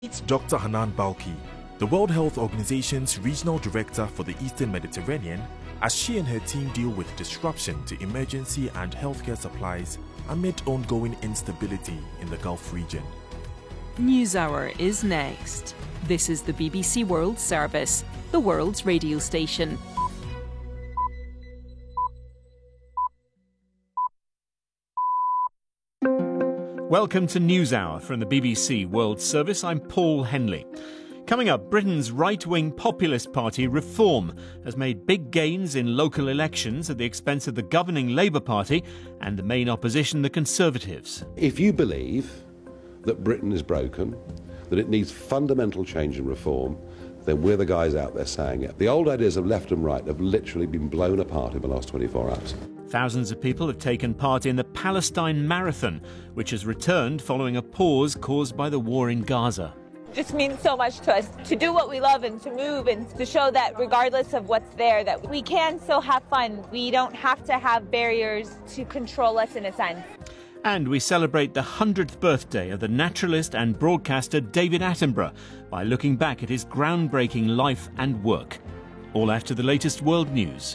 It's Dr. Hanan Balki, the World Health Organization's regional director for the Eastern Mediterranean, as she and her team deal with disruption to emergency and healthcare supplies amid ongoing instability in the Gulf region. NewsHour is next. This is the BBC World Service, the world's radio station. Welcome to NewsHour from the BBC World Service. I'm Paul Henley. Coming up, Britain's right-wing populist party Reform has made big gains in local elections at the expense of the governing Labour Party and the main opposition, the Conservatives. If you believe that Britain is broken, that it needs fundamental change and reform, then we're the guys out there saying it. The old ideas of left and right have literally been blown apart in the last 24 hours. Thousands of people have taken part in the Palestine Marathon, which has returned following a pause caused by the war in Gaza. It just means so much to us to do what we love and to move and to show that regardless of what's there, that we can still have fun. We don't have to have barriers to control us in a sense. And we celebrate the 100th birthday of the naturalist and broadcaster David Attenborough by looking back at his groundbreaking life and work. All after the latest world news.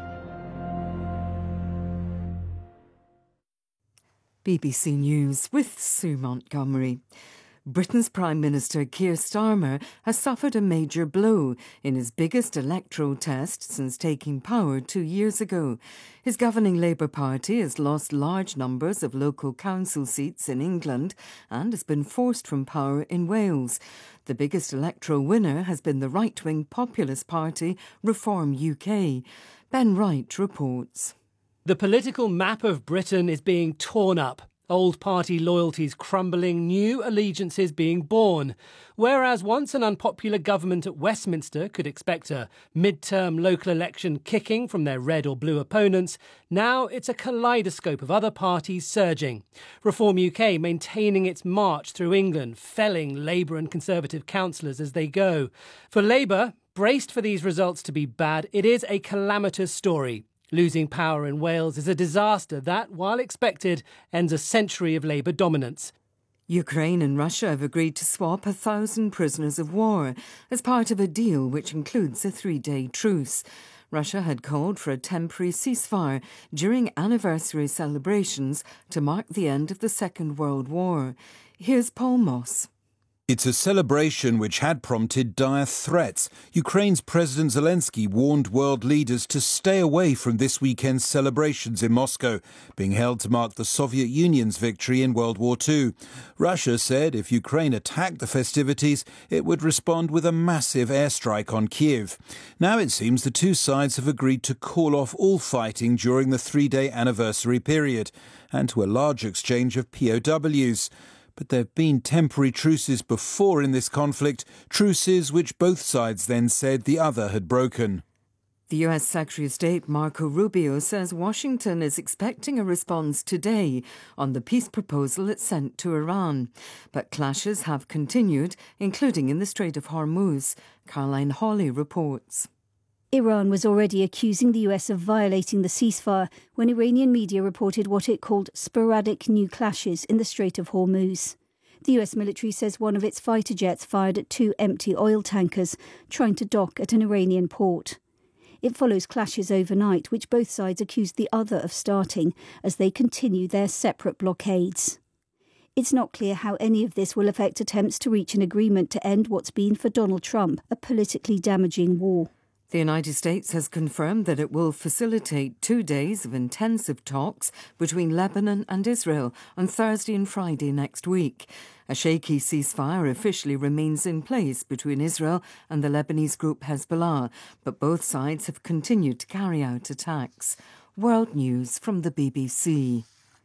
BBC News with Sue Montgomery. Britain's Prime Minister Keir Starmer has suffered a major blow in his biggest electoral test since taking power 2 years ago. His governing Labour Party has lost large numbers of local council seats in England and has been forced from power in Wales. The biggest electoral winner has been the right-wing populist party Reform UK. Ben Wright reports. The political map of Britain is being torn up. Old party loyalties crumbling, new allegiances being born. Whereas once an unpopular government at Westminster could expect a mid-term local election kicking from their red or blue opponents, now it's a kaleidoscope of other parties surging. Reform UK maintaining its march through England, felling Labour and Conservative councillors as they go. For Labour, braced for these results to be bad, it is a calamitous story. Losing power in Wales is a disaster that, while expected, ends a century of Labour dominance. Ukraine and Russia have agreed to swap 1,000 prisoners of war as part of a deal which includes a 3-day truce. Russia had called for a temporary ceasefire during anniversary celebrations to mark the end of the Second World War. Here's Paul Moss. It's a celebration which had prompted dire threats. Ukraine's President Zelensky warned world leaders to stay away from this weekend's celebrations in Moscow, being held to mark the Soviet Union's victory in World War II. Russia said if Ukraine attacked the festivities, it would respond with a massive airstrike on Kyiv. Now it seems the two sides have agreed to call off all fighting during the 3-day anniversary period and to a large exchange of POWs. But there have been temporary truces before in this conflict, truces which both sides then said the other had broken. The US Secretary of State Marco Rubio says Washington is expecting a response today on the peace proposal it sent to Iran. But clashes have continued, including in the Strait of Hormuz. Caroline Hawley reports. Iran was already accusing the US of violating the ceasefire when Iranian media reported what it called sporadic new clashes in the Strait of Hormuz. The US military says one of its fighter jets fired at 2 empty oil tankers trying to dock at an Iranian port. It follows clashes overnight, which both sides accused the other of starting as they continue their separate blockades. It's not clear how any of this will affect attempts to reach an agreement to end what's been for Donald Trump a politically damaging war. The United States has confirmed that it will facilitate 2 days of intensive talks between Lebanon and Israel on Thursday and Friday next week. A shaky ceasefire officially remains in place between Israel and the Lebanese group Hezbollah, but both sides have continued to carry out attacks. World News from the BBC.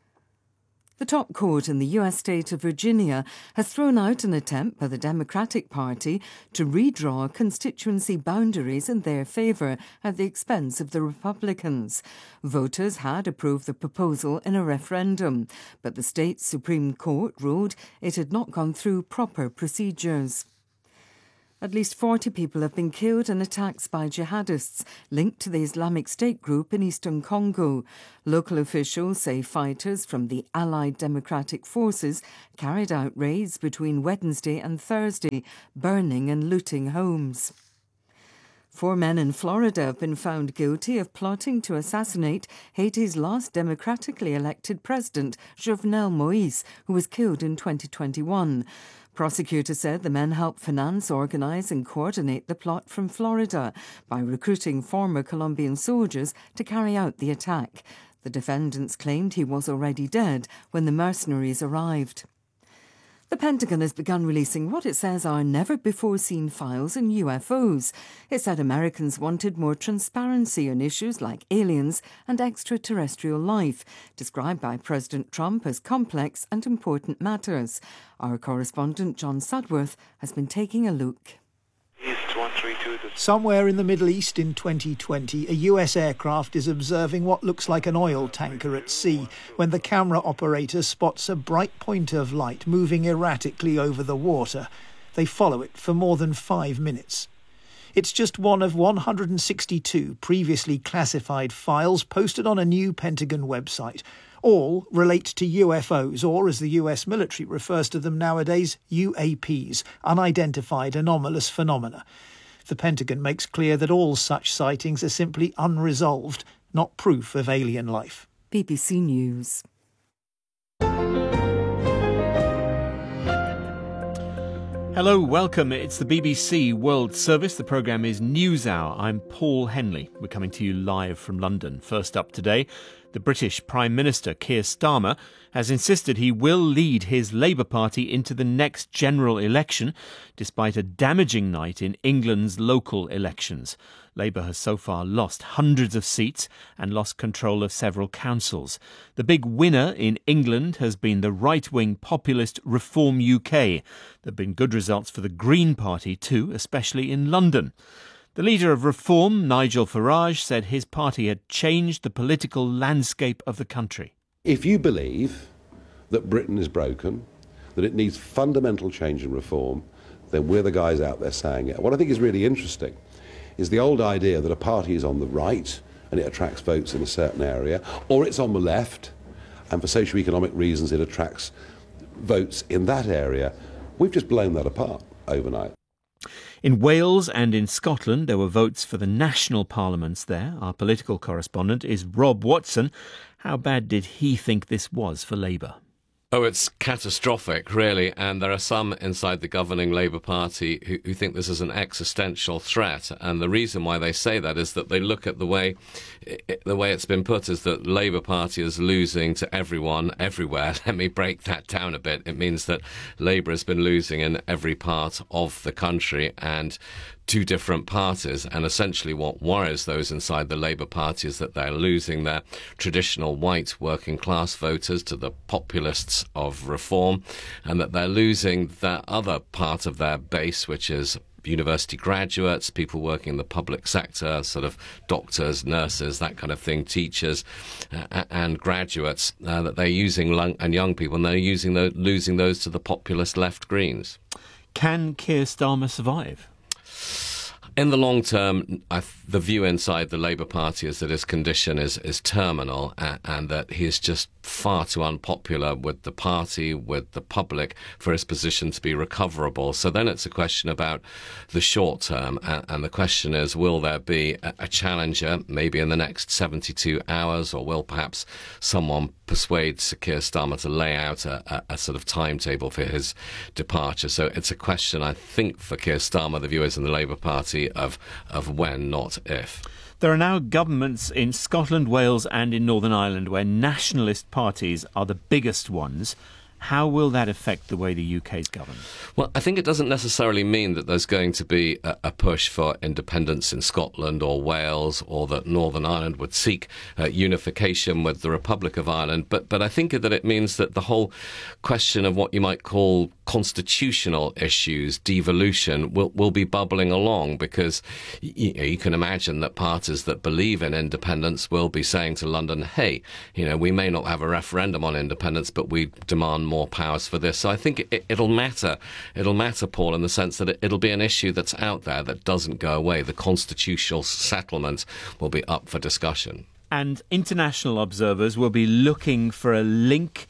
The top court in the US state of Virginia has thrown out an attempt by the Democratic Party to redraw constituency boundaries in their favour at the expense of the Republicans. Voters had approved the proposal in a referendum, but the state's Supreme Court ruled it had not gone through proper procedures. At least 40 people have been killed in attacks by jihadists linked to the Islamic State group in eastern Congo. Local officials say fighters from the Allied Democratic Forces carried out raids between Wednesday and Thursday, burning and looting homes. 4 men in Florida have been found guilty of plotting to assassinate Haiti's last democratically elected president, Jovenel Moïse, who was killed in 2021. Prosecutors said the men helped finance, organise and coordinate the plot from Florida by recruiting former Colombian soldiers to carry out the attack. The defendants claimed he was already dead when the mercenaries arrived. The Pentagon has begun releasing what it says are never-before-seen files on UFOs. It said Americans wanted more transparency on issues like aliens and extraterrestrial life, described by President Trump as complex and important matters. Our correspondent John Sudworth has been taking a look. Somewhere in the Middle East in 2020, a US aircraft is observing what looks like an oil tanker at sea when the camera operator spots a bright point of light moving erratically over the water. They follow it for more than 5 minutes. It's just one of 162 previously classified files posted on a new Pentagon website. All relate to UFOs, or as the US military refers to them nowadays, UAPs, unidentified anomalous phenomena. The Pentagon makes clear that all such sightings are simply unresolved, not proof of alien life. BBC News. Hello, welcome. It's the BBC World Service. The programme is NewsHour. I'm Paul Henley. We're coming to you live from London. First up today, the British Prime Minister Keir Starmer has insisted he will lead his Labour Party into the next general election, despite a damaging night in England's local elections. Labour has so far lost hundreds of seats and lost control of several councils. The big winner in England has been the right-wing populist Reform UK. There have been good results for the Green Party too, especially in London. The leader of Reform, Nigel Farage, said his party had changed the political landscape of the country. If you believe that Britain is broken, that it needs fundamental change and reform, then we're the guys out there saying it. What I think is really interesting is the old idea that a party is on the right and it attracts votes in a certain area, or it's on the left and for socio-economic reasons it attracts votes in that area. We've just blown that apart overnight. In Wales and in Scotland, there were votes for the national parliaments there. Our political correspondent is Rob Watson. How bad did he think this was for Labour? Oh, it's catastrophic, really, and there are some inside the governing Labour Party who think this is an existential threat, and the reason why they say that is that they look at the way it's been put is that Labour Party is losing to everyone, everywhere. Let me break that down a bit. It means that Labour has been losing in every part of the country, and two different parties, and essentially what worries those inside the Labour Party is that they're losing their traditional white working class voters to the populists of Reform, and that they're losing that other part of their base, which is university graduates, people working in the public sector, sort of doctors, nurses, that kind of thing, teachers and graduates, that they're using, and young people, and they're losing those to the populist left Greens. Can Keir Starmer survive? In the long term, the view inside the Labour Party is that his condition is terminal, and that he is just far too unpopular with the party, with the public, for his position to be recoverable. So then it's a question about the short term, and the question is, will there be a challenger maybe in the next 72 hours, or will perhaps someone persuade Sir Keir Starmer to lay out a sort of timetable for his departure? So it's a question, I think, for Keir Starmer, the viewers in the Labour Party, of when, not if. There are now governments in Scotland, Wales and in Northern Ireland where nationalist parties are the biggest ones. How will that affect the way the UK is governed? Well, I think it doesn't necessarily mean that there's going to be a push for independence in Scotland or Wales, or that Northern Ireland would seek unification with the Republic of Ireland. But I think that it means that the whole question of what you might call constitutional issues, devolution, will be bubbling along, because you can imagine that parties that believe in independence will be saying to London, hey, we may not have a referendum on independence, but we demand more powers for this. So I think it'll matter. It'll matter, Paul, in the sense that it'll be an issue that's out there that doesn't go away. The constitutional settlement will be up for discussion. And international observers will be looking for a link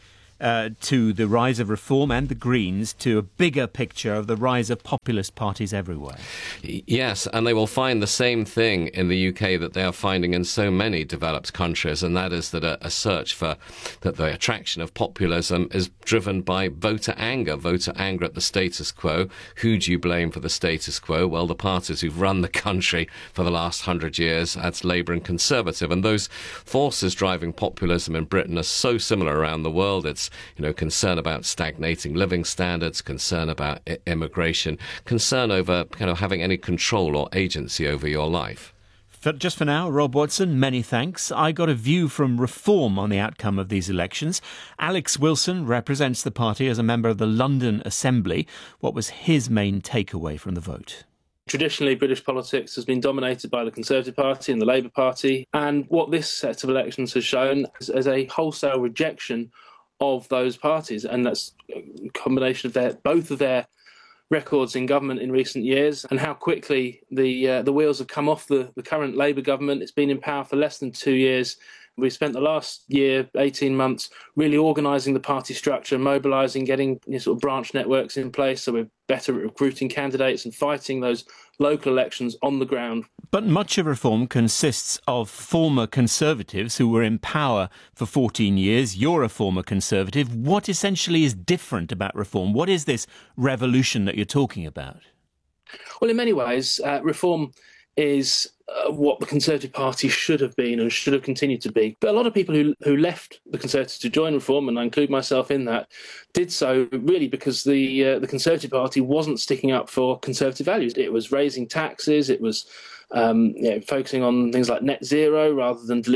to the rise of Reform and the Greens to a bigger picture of the rise of populist parties everywhere. Yes, and they will find the same thing in the UK that they are finding in so many developed countries, and that is that a search for that the attraction of populism is driven by voter anger at the status quo. Who do you blame for the status quo? Well, the parties who've run the country for the last 100 years, that's Labour and Conservative, and those forces driving populism in Britain are so similar around the world. It's concern about stagnating living standards, concern about immigration, concern over having any control or agency over your life. Just for now, Rob Watson, many thanks. I got a view from Reform on the outcome of these elections. Alex Wilson represents the party as a member of the London Assembly. What was his main takeaway from the vote? Traditionally, British politics has been dominated by the Conservative Party and the Labour Party. And what this set of elections has shown is a wholesale rejection of those parties, and that's a combination of both of their records in government in recent years and how quickly the wheels have come off the current Labour government. It's been in power for less than 2 years. We spent the last year, 18 months, really organising the party structure, mobilising, getting sort of branch networks in place so we're better at recruiting candidates and fighting those local elections on the ground. But much of Reform consists of former Conservatives who were in power for 14 years. You're a former Conservative. What essentially is different about Reform? What is this revolution that you're talking about? Well, in many ways, Reform is what the Conservative Party should have been and should have continued to be. But a lot of people who left the Conservatives to join Reform, and I include myself in that, did so really because the Conservative Party wasn't sticking up for Conservative values. It was raising taxes, it was focusing on things like net zero rather than delivering